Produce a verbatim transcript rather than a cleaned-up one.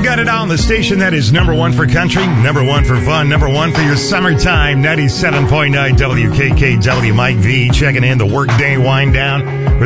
got it on the station that is number one for country, number one for fun, number one for your summertime. ninety-seven point nine W K K W. Mike V checking in the workday wind down.